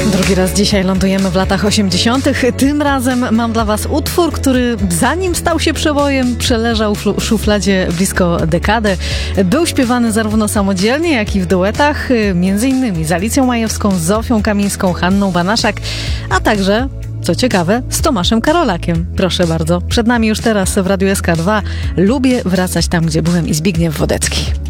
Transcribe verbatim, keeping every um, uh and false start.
Drugi raz dzisiaj lądujemy w latach osiemdziesiątych. Tym razem mam dla Was utwór, który zanim stał się przebojem, przeleżał w szufladzie blisko dekadę. Był śpiewany zarówno samodzielnie, jak i w duetach, między innymi z Alicją Majewską, z Zofią Kamińską, Hanną Banaszak, a także, co ciekawe, z Tomaszem Karolakiem. Proszę bardzo, przed nami już teraz w Radiu S K dwa Lubię wracać tam, gdzie byłem i Zbigniew Wodecki.